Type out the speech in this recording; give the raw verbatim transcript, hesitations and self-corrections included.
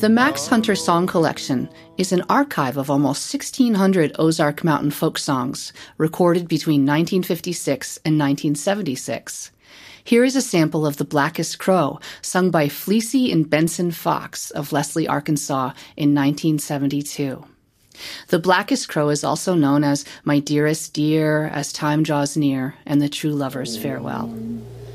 The Max Hunter Song Collection is an archive of almost sixteen hundred Ozark Mountain folk songs recorded between nineteen fifty-six and nineteen seventy-six. Here is a sample of The Blackest Crow, sung by Fleecy and Benson Fox of Leslie, Arkansas in nineteen seventy-two. The Blackest Crow is also known as My Dearest Dear, As Time Draws Near, and The True Lover's Farewell.